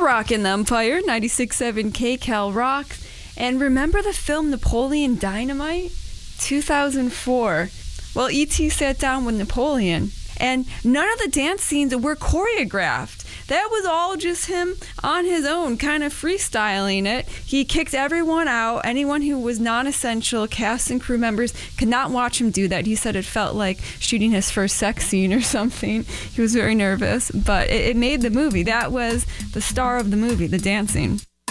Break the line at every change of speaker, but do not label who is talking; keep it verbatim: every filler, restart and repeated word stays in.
rockin' the Empire, ninety-six point seven K Cal Rock. And remember the film Napoleon Dynamite? two thousand four. Well, E T sat down with Napoleon, and none of the dance scenes were choreographed. That was all just him on his own, kind of freestyling it. He kicked everyone out. Anyone who was non-essential, cast and crew members, could not watch him do that. He said it felt like shooting his first sex scene or something. He was very nervous, but it, it made the movie. That was the star of the movie, the dancing.